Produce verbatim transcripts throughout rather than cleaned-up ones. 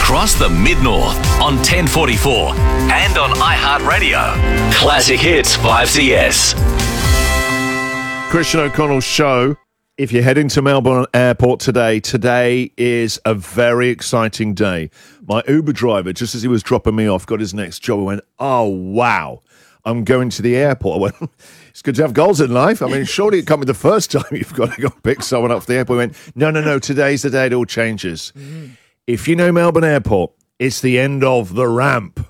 across the Mid-North on ten forty-four and on iHeartRadio. Classic Hits five C S. Christian O'Connell Show. If you're heading to Melbourne Airport today, today is a very exciting day. My Uber driver, just as he was dropping me off, got his next job. I went, oh, wow, I'm going to the airport. I went, it's good to have goals in life. I mean, surely it can't be the first time you've got to go pick someone up for the airport. I went, no, no, no, today's the day it all changes. Mm. If you know Melbourne Airport, it's the end of the ramp.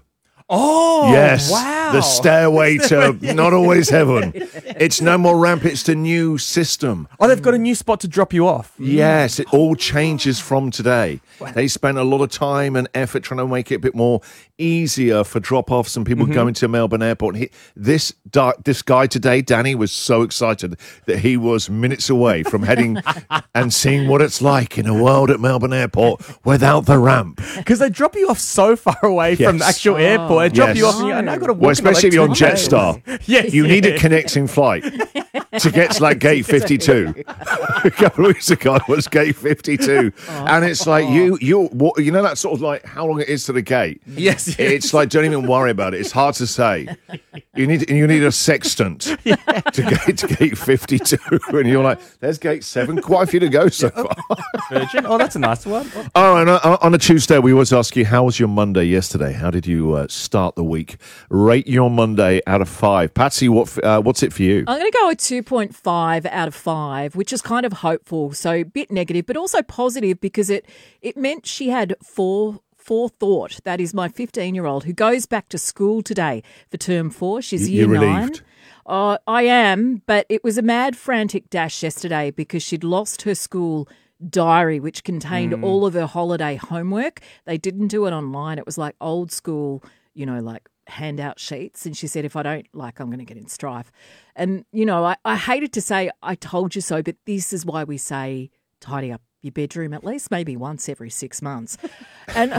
Oh, yes, wow. The stairway to not always heaven. It's no more ramp, it's the new system. Oh, they've got a new spot to drop you off. Yes, it all changes from today. Wow. They spent a lot of time and effort trying to make it a bit more easier for drop-offs and people mm-hmm. going to Melbourne Airport. He, this this guy today, Danny, was so excited that he was minutes away from heading and seeing what it's like in a world at Melbourne Airport without the ramp. Because they drop you off so far away yes. from the actual oh. airport. They drop yes. you off and you, and I got to walk. Well, especially if you're on Jetstar. Yes, you yeah. need a connecting flight to get to like gate fifty-two. A couple of weeks ago, it was gate fifty-two. Oh. And it's like, you you you know that sort of like how long it is to the gate? Yes. yes. It's like, don't even worry about it. It's hard to say. You need you need a sextant yeah. to get to gate fifty-two. And you're like, there's gate seven. Quite a few to go so far. Virgin. Oh, that's a nice one. Oh, and uh, on a Tuesday, we always ask you, how was your Monday yesterday? How did you uh, start the week? Rate your Monday out of five. Patsy, what uh, what's it for you? I'm going to go with two point five out of five, which is kind of hopeful. So a bit negative, but also positive because it it meant she had four forethought. That is my fifteen-year-old who goes back to school today for term four. She's You're year relieved. nine. Uh, I am, but it was a mad, frantic dash yesterday because she'd lost her school diary, which contained mm. all of her holiday homework. They didn't do it online. It was like old school, you know, like handout sheets. And she said, if I don't, like, I'm going to get in strife. And, you know, I, I hated to say I told you so, but this is why we say tidy up your bedroom at least maybe once every six months. And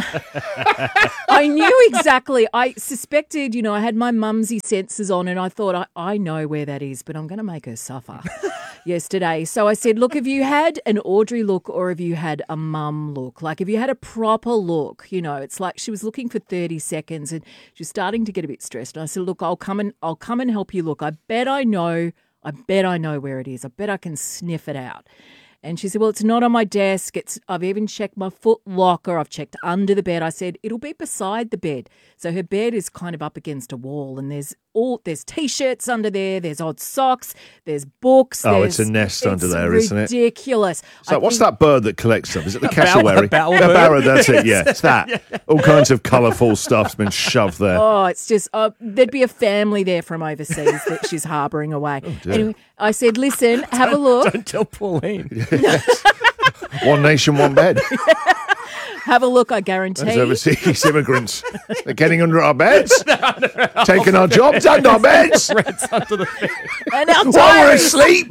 I knew exactly. I suspected, you know, I had my mumsy senses on and I thought, I, I know where that is, but I'm going to make her suffer yesterday. So I said, look, have you had an Audrey look or have you had a mum look? Like, have you had a proper look? You know, it's like she was looking for thirty seconds and she was starting to get a bit stressed. And I said, look, I'll come and I'll come and help you look. I bet I know, I bet I know where it is. I bet I can sniff it out. And she said, well, it's not on my desk. It's I've even checked my foot locker. I've checked under the bed. I said, it'll be beside the bed. So her bed is kind of up against a wall and there's all there's T-shirts under there. There's odd socks. There's books. Oh, there's, it's a nest under there, isn't it? Ridiculous. So I what's think, that bird that collects them? Is it the a bow- cassowary? a bower A bird? bower, that's it, yeah. It's that. Yeah. All kinds of colourful stuff's been shoved there. Oh, it's just, uh, there'd be a family there from overseas that she's harbouring away. Oh, anyway, I said, listen, have a look. Don't tell Pauline. Yes. One nation, one bed. Have a look, I guarantee. Those overseas immigrants. They're getting under our beds. Taking our jobs and our beds. Under the bed. And our While we're diaries. asleep.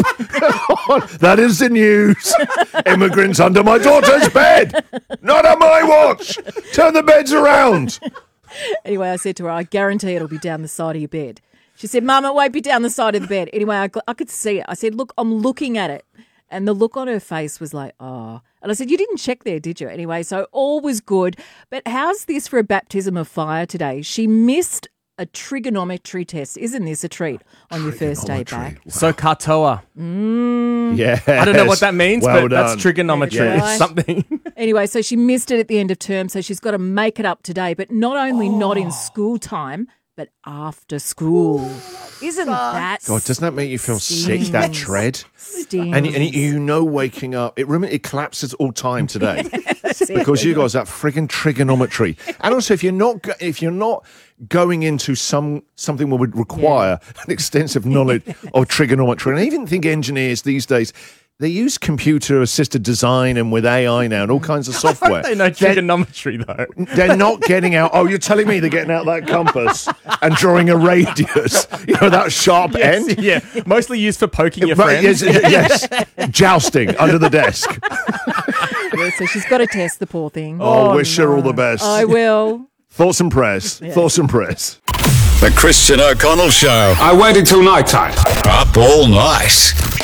That is the news. Immigrants under my daughter's bed. Not on my watch. Turn the beds around. Anyway, I said to her, I guarantee it'll be down the side of your bed. She said, Mum, it won't be down the side of the bed. Anyway, I, I could see it. I said, look, I'm looking at it. And the look on her face was like, oh. And I said, you didn't check there, did you? Anyway, so all was good. But how's this for a baptism of fire today? She missed a trigonometry test. Isn't this a treat on your first day back? Wow. So katoa. Mm. Yes. I don't know what that means, Well but done. that's trigonometry. Yes. It's something. Anyway, so she missed it at the end of term, so she's got to make it up today. But not only Oh. not in school time, but after school. Isn't that God, doesn't that make you feel sick, stings. that tread? Stings. And, and you know waking up, it, rem- it collapses all time today. That's it. Because you guys, that frigging trigonometry. And also, if you're not go- if you're not going into some something that would require yeah. an extensive knowledge of trigonometry, and I even think engineers these days, they use computer-assisted design and with A I now and all kinds of software. They know trigonometry, though. They're not getting out. Oh, you're telling me they're getting out that compass and drawing a radius? You know, that sharp Yes, end? yeah, mostly used for poking your Right, friends. yes, yes. Jousting under the desk. Yeah, so she's got to test the poor thing. Oh, wish her all the best. I will. Thoughts and prayers. Yeah. Thoughts and prayers. The Christian O'Connell Show. I waited till night time. Up all night.